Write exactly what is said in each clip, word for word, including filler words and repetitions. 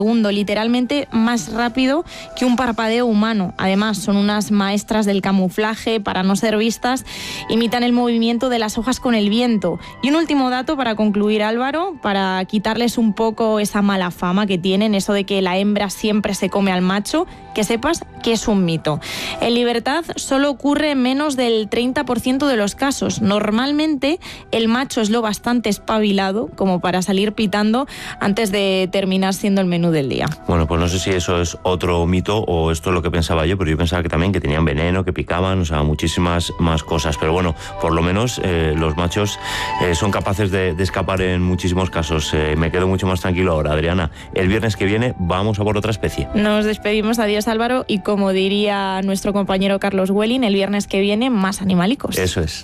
segundo, literalmente más rápido que un parpadeo humano. Además, son unas maestras del camuflaje para no ser vistas, imitan el movimiento de las hojas con el viento. Y un último dato para concluir, Álvaro, para quitarles un poco esa mala fama que tienen, eso de que la hembra siempre se come al macho, que sepas que es un mito. En libertad solo ocurre en menos del treinta por ciento de los casos. Normalmente el macho es lo bastante espabilado como para salir pitando antes de terminar siendo el menú del día. Bueno, pues no sé si eso es otro mito o esto es lo que pensaba yo, pero yo pensaba que también que tenían veneno, que picaban, o sea, muchísimas más cosas. Pero bueno, por lo menos eh, los machos eh, son capaces de, de escapar en muchísimos casos. Eh, me quedo mucho más tranquilo ahora, Adriana. El viernes que viene vamos a por otra especie. Nos despedimos, adiós Álvaro, y como diría nuestro compañero Carlos Welling, el viernes que viene más animalicos. Eso es.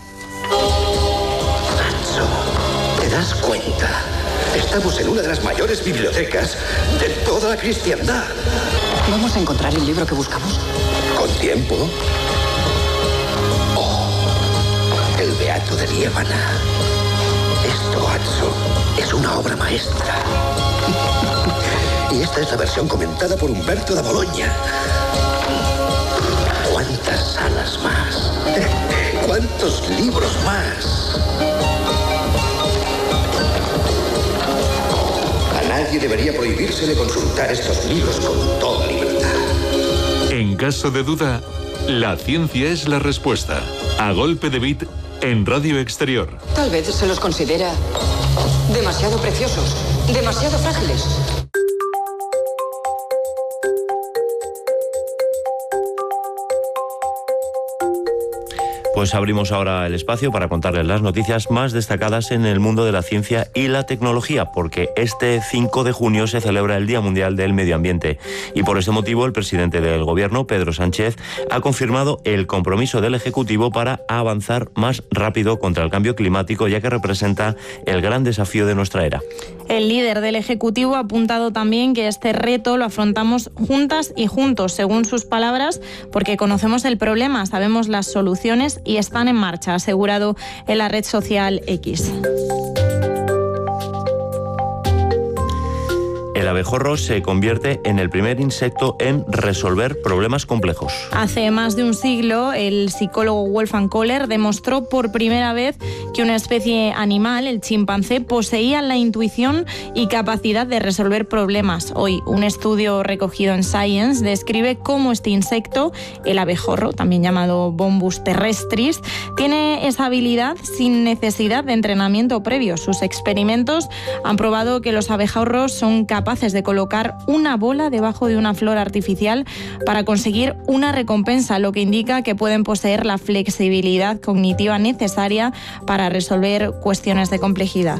Nacho, ¿te das cuenta? Estamos en una de las mayores bibliotecas de toda la cristiandad. ¿Vamos a encontrar el libro que buscamos? ¿Con tiempo? Oh, el Beato de Liébana. Esto, Atso, es una obra maestra. Y esta es la versión comentada por Humberto da Bologna. ¿Cuántas salas más? ¿Cuántos libros más? A nadie debería prohibírsele consultar estos libros con toda libertad. En caso de duda, la ciencia es la respuesta. A golpe de bit en Radio Exterior. Tal vez se los considera demasiado preciosos, demasiado frágiles. Pues abrimos ahora el espacio para contarles las noticias más destacadas en el mundo de la ciencia y la tecnología, porque este cinco de junio se celebra el Día Mundial del Medio Ambiente y por ese motivo el presidente del Gobierno, Pedro Sánchez, ha confirmado el compromiso del Ejecutivo para avanzar más rápido contra el cambio climático, ya que representa el gran desafío de nuestra era. El líder del Ejecutivo ha apuntado también que este reto lo afrontamos juntas y juntos, según sus palabras, porque conocemos el problema, sabemos las soluciones y están en marcha, ha asegurado en la red social X. El abejorro se convierte en el primer insecto en resolver problemas complejos. Hace más de un siglo, el psicólogo Wolfgang Kohler demostró por primera vez que una especie animal, el chimpancé, poseía la intuición y capacidad de resolver problemas. Hoy, un estudio recogido en Science describe cómo este insecto, el abejorro, también llamado Bombus terrestris, tiene esa habilidad sin necesidad de entrenamiento previo. Sus experimentos han probado que los abejorros son capaces de colocar una bola debajo de una flor artificial para conseguir una recompensa, lo que indica que pueden poseer la flexibilidad cognitiva necesaria para resolver cuestiones de complejidad.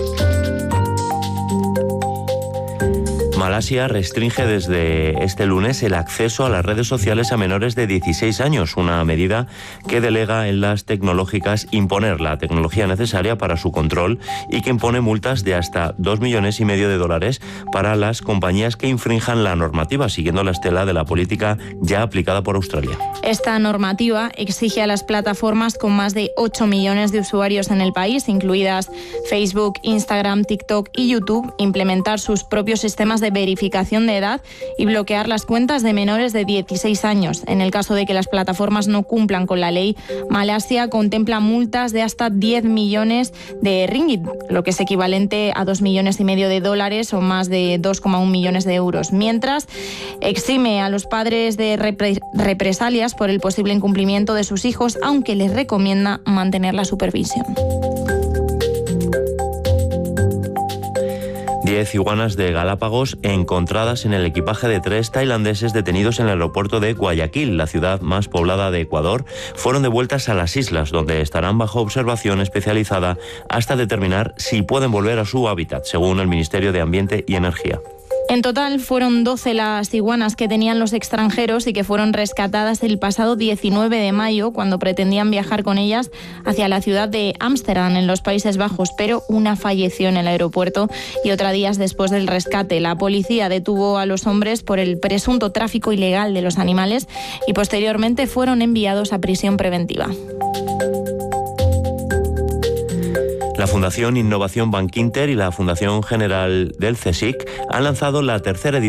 Malasia restringe desde este lunes el acceso a las redes sociales a menores de dieciséis años, una medida que delega en las tecnológicas imponer la tecnología necesaria para su control y que impone multas de hasta dos millones y medio de dólares para las compañías que infrinjan la normativa, siguiendo la estela de la política ya aplicada por Australia. Esta normativa exige a las plataformas con más de ocho millones de usuarios en el país, incluidas Facebook, Instagram, TikTok y YouTube, implementar sus propios sistemas de verificación de edad y bloquear las cuentas de menores de dieciséis años. En el caso de que las plataformas no cumplan con la ley, Malasia contempla multas de hasta diez millones de ringgit, lo que es equivalente a dos millones y medio de dólares o más de dos coma uno millones de euros, mientras exime a los padres de repre- represalias por el posible incumplimiento de sus hijos, aunque les recomienda mantener la supervisión. Diez iguanas de Galápagos encontradas en el equipaje de tres tailandeses detenidos en el aeropuerto de Guayaquil, la ciudad más poblada de Ecuador, fueron devueltas a las islas, donde estarán bajo observación especializada hasta determinar si pueden volver a su hábitat, según el Ministerio de Ambiente y Energía. En total fueron doce las iguanas que tenían los extranjeros y que fueron rescatadas el pasado diecinueve de mayo cuando pretendían viajar con ellas hacia la ciudad de Ámsterdam en los Países Bajos, pero una falleció en el aeropuerto y otra días después del rescate. La policía detuvo a los hombres por el presunto tráfico ilegal de los animales y posteriormente fueron enviados a prisión preventiva. La Fundación Innovación Bankinter y la Fundación General del CSIC han lanzado la tercera edición